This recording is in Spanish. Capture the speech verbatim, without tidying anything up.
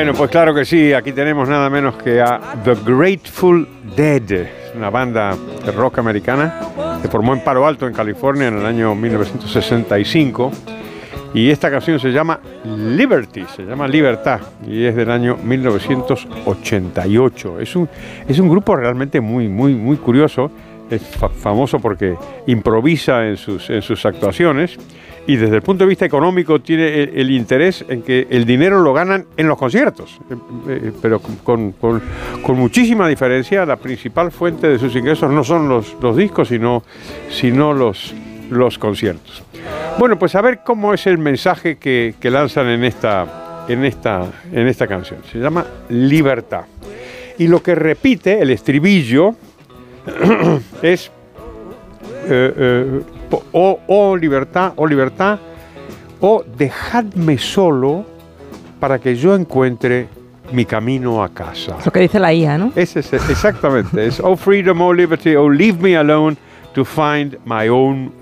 Bueno, pues claro que sí, aquí tenemos nada menos que a The Grateful Dead, una banda de rock americana que formó en Palo Alto, en California, en el año mil novecientos sesenta y cinco. Y esta canción se llama Liberty, se llama Libertad, y es del año mil novecientos ochenta y ocho. Es un, es un grupo realmente muy, muy, muy curioso. Es fa- famoso porque improvisa en sus, en sus actuaciones, y desde el punto de vista económico tiene el, el interés en que el dinero lo ganan en los conciertos, eh, eh, pero con, con, con muchísima diferencia. La principal fuente de sus ingresos no son los, los discos, sino, sino los, los conciertos. Bueno, pues a ver cómo es el mensaje que, que lanzan en esta, en, esta, en esta canción. Se llama Libertad. Y lo que repite, el estribillo, es eh, eh, o, o libertad, o libertad, o dejadme solo para que yo encuentre mi camino a casa. Lo que dice la I A, ¿no? Ese es exactamente, es oh freedom, oh liberty, oh leave me alone to find my own